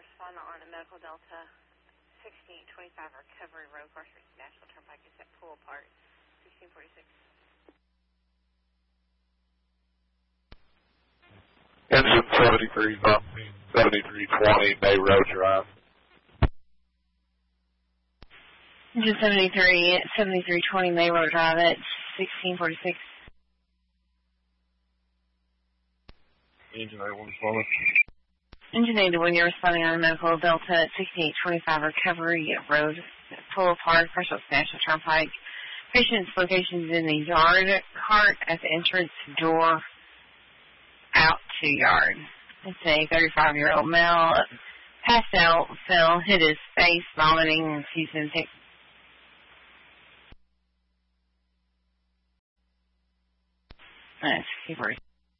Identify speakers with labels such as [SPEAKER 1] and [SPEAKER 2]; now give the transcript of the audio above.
[SPEAKER 1] respondent on a Medical Delta 1625 Recovery Road, Carson National Turnpike. Is that pull apart? 1646.
[SPEAKER 2] Engine 73 something, 7320 Bay Road Drive.
[SPEAKER 1] Engine 7320 May Road Drive at 1646.
[SPEAKER 2] Engine 81 responding.
[SPEAKER 1] Engine 81, you're responding on a Medical Delta at 6825 Recovery Road, pull apart, Carson National Turnpike. Patient's locations in the yard cart at the entrance door out to yard. It's a 35-year-old male, passed out, fell, hit his face, vomiting, refusing to take. That's 64.